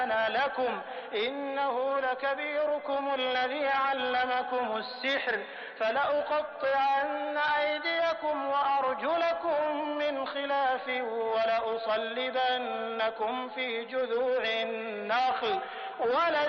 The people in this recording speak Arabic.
لكم إنه لكبيركم الذي علمكم السحر فلأقطعن أيديكم وأرجلكم من خلاف ولأصلبنكم في جذوع النخل